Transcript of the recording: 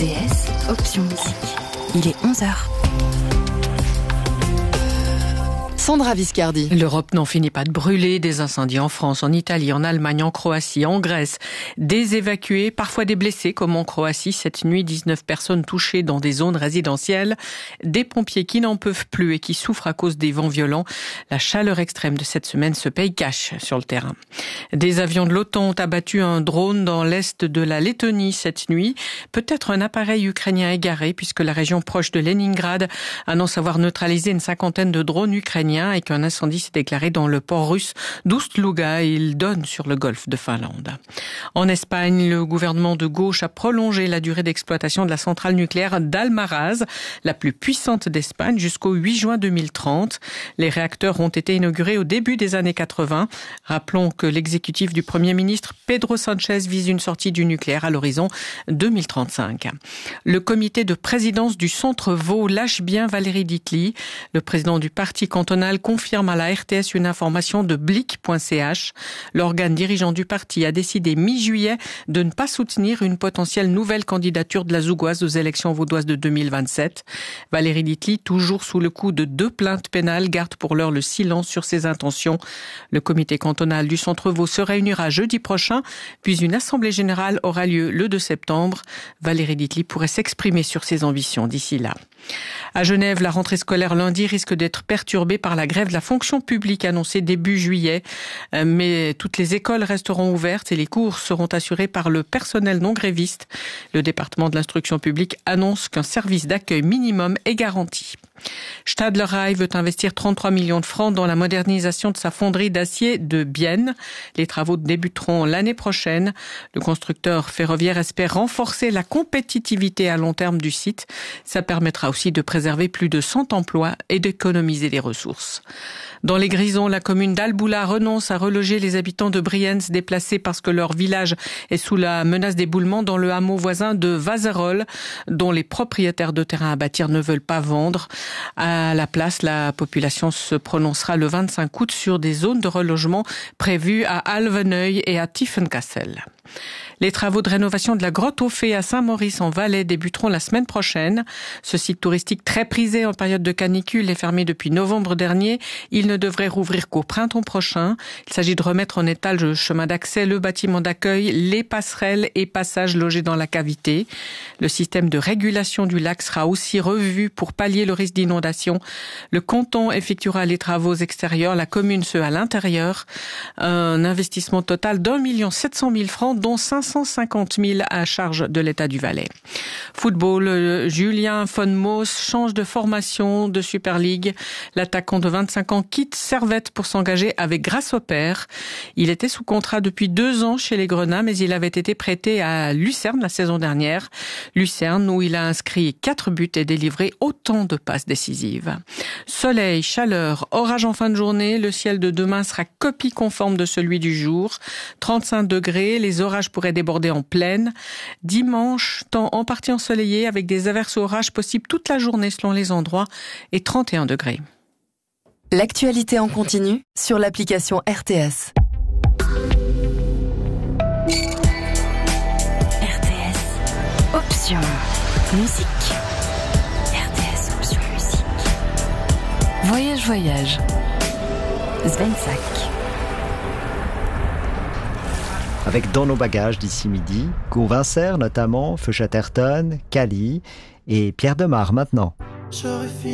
RTS, option musique. Il est 11h. Sandra Viscardi. L'Europe n'en finit pas de brûler. Des incendies en France, en Italie, en Allemagne, en Croatie, en Grèce. Des évacués, parfois des blessés, comme en Croatie. Cette nuit, 19 personnes touchées dans des zones résidentielles. Des pompiers qui n'en peuvent plus et qui souffrent à cause des vents violents. La chaleur extrême de cette semaine se paye cash sur le terrain. Des avions de l'OTAN ont abattu un drone dans l'est de la Lettonie cette nuit. Peut-être un appareil ukrainien égaré, puisque la région proche de Leningrad annonce avoir neutralisé une cinquantaine de drones ukrainiens et qu'un incendie s'est déclaré dans le port russe d'Oust-Luga. Il donne sur le golfe de Finlande. En Espagne, le gouvernement de gauche a prolongé la durée d'exploitation de la centrale nucléaire d'Almaraz, la plus puissante d'Espagne, jusqu'au 8 juin 2030. Les réacteurs ont été inaugurés au début des années 80. Rappelons que l'exécutif du Premier ministre Pedro Sánchez vise une sortie du nucléaire à l'horizon 2035. Le comité de présidence du Centre Vaud lâche bien Valérie Ditely. Le président du parti cantonal confirme à la RTS une information de Blick.ch. L'organe dirigeant du parti a décidé mi-juillet de ne pas soutenir une potentielle nouvelle candidature de la Zougoise aux élections vaudoises de 2027. Valérie Ditely, toujours sous le coup de 2 plaintes pénales, garde pour l'heure le silence sur ses intentions. Le comité cantonal du Centre Vaud se réunira jeudi prochain, puis une assemblée générale aura lieu le 2 septembre. Valérie Ditely pourrait s'exprimer sur ses ambitions d'ici là. À Genève, la rentrée scolaire lundi risque d'être perturbée par la grève de la fonction publique annoncée début juillet. Mais toutes les écoles resteront ouvertes et les cours seront assurés par le personnel non gréviste. Le département de l'instruction publique annonce qu'un service d'accueil minimum est garanti. Stadler Rail veut investir 33 millions de francs dans la modernisation de sa fonderie d'acier de Bienne. Les travaux débuteront l'année prochaine. Le constructeur ferroviaire espère renforcer la compétitivité à long terme du site. Ça permettra aussi de préserver plus de 100 emplois et d'économiser des ressources. Dans les Grisons, la commune d'Alboula renonce à reloger les habitants de Brienz déplacés parce que leur village est sous la menace d'éboulement dans le hameau voisin de Vazerolles, dont les propriétaires de terrains à bâtir ne veulent pas vendre. À la place, la population se prononcera le 25 août sur des zones de relogement prévues à Alveneuil et à Tiefenkassel. Les travaux de rénovation de la grotte aux Fées à Saint-Maurice en Valais débuteront la semaine prochaine. Ce site touristique très prisé en période de canicule est fermé depuis novembre dernier. Il ne devrait rouvrir qu'au printemps prochain. Il s'agit de remettre en état le chemin d'accès, le bâtiment d'accueil, les passerelles et passages logés dans la cavité. Le système de régulation du lac sera aussi revu pour pallier le risque d'inondation. Le canton effectuera les travaux extérieurs, la commune ceux à l'intérieur. Un investissement total d'1 700 000 francs, dont 550 000 à charge de l'État du Valais. Football, Julien Fonmos change de formation de Super League. L'attaquant de 25 ans quitte Servette pour s'engager avec Grasshopper. Il était sous contrat depuis 2 ans chez les Grenats, mais il avait été prêté à Lucerne la saison dernière. Lucerne, où il a inscrit 4 buts et délivré autant de passes décisives. Soleil, chaleur, orage en fin de journée. Le ciel de demain sera copie conforme de celui du jour. 35 degrés, les orages pourraient déborder en plaine. Dimanche, temps en partie ensoleillé avec des averses orages possibles toute la journée selon les endroits et 31 degrés. L'actualité en continu sur l'application RTS. RTS, option musique. RTS, option musique. Voyage. Svensak. Avec dans nos bagages d'ici midi, Courvincer notamment, Feu Chatterton, Cali et Pierre Demar maintenant.